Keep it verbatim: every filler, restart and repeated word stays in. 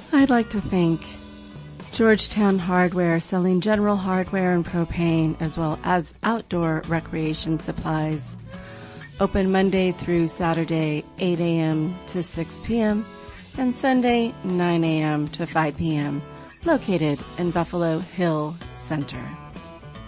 I'd like to thank Georgetown Hardware, selling general hardware and propane as well as outdoor recreation supplies. Open Monday through Saturday, eight a.m. to six p.m. and Sunday, nine a.m. to five p.m. Located in Buffalo Hill Center.